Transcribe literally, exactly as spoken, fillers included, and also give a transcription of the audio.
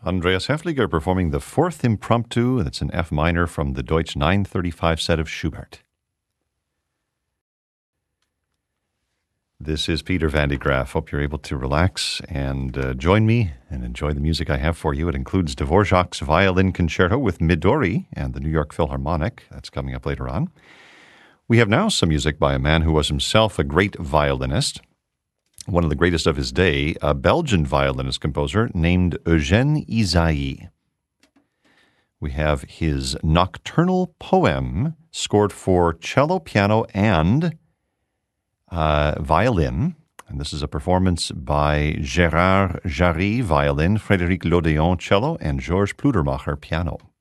Andreas Hefliger performing the fourth impromptu, that's an F minor from the Deutsch nine thirty-five set of Schubert. This is Peter Van de Graaff. Hope you're able to relax and uh, join me and enjoy the music I have for you. It includes Dvorak's Violin Concerto with Midori and the New York Philharmonic. That's coming up later on. We have now some music by a man who was himself a great violinist, one of the greatest of his day, a Belgian violinist-composer named Eugène Ysaÿe. We have his Nocturnal Poem, scored for cello, piano, and uh, violin. And this is a performance by Gérard Jarry, violin, Frédéric Lodéon, cello, and Georges Pludermacher, piano.